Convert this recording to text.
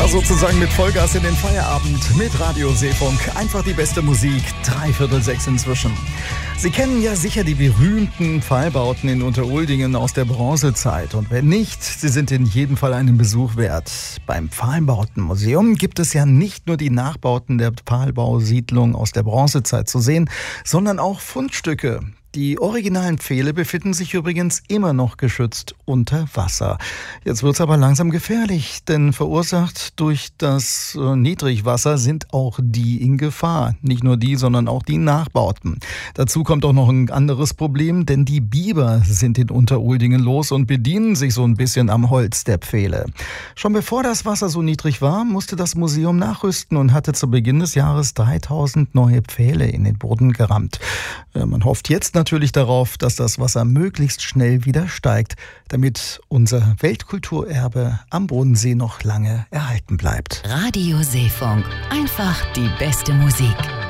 Ja, sozusagen mit Vollgas in den Feierabend mit Radio Seefunk. Einfach die beste Musik, 5:45 inzwischen. Sie kennen ja sicher die berühmten Pfahlbauten in Unteruldingen aus der Bronzezeit. Und wenn nicht, sie sind in jedem Fall einen Besuch wert. Beim Pfahlbautenmuseum gibt es ja nicht nur die Nachbauten der Pfahlbausiedlung aus der Bronzezeit zu sehen, sondern auch Fundstücke. Die originalen Pfähle befinden sich übrigens immer noch geschützt unter Wasser. Jetzt wird's aber langsam gefährlich, denn verursacht durch das Niedrigwasser sind auch die in Gefahr. Nicht nur die, sondern auch die Nachbauten. Dazu kommt auch noch ein anderes Problem, denn die Biber sind in Unteruldingen los und bedienen sich so ein bisschen am Holz der Pfähle. Schon bevor das Wasser so niedrig war, musste das Museum nachrüsten und hatte zu Beginn des Jahres 3000 neue Pfähle in den Boden gerammt. Man hofft jetzt natürlich darauf, dass das Wasser möglichst schnell wieder steigt, damit unser Weltkulturerbe am Bodensee noch lange erhalten bleibt. Radio Seefunk. Einfach die beste Musik.